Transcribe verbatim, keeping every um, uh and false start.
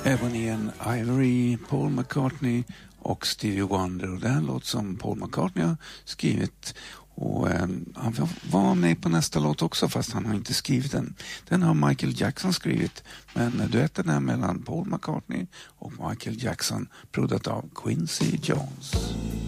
Ebony and Ivory, Paul McCartney och Stevie Wonder. Och det här låt som Paul McCartney har skrivit. Och eh, han var med på nästa låt också, fast han har inte skrivit den. Den har Michael Jackson skrivit. Men duetten är mellan Paul McCartney och Michael Jackson, proddat av Quincy Jones.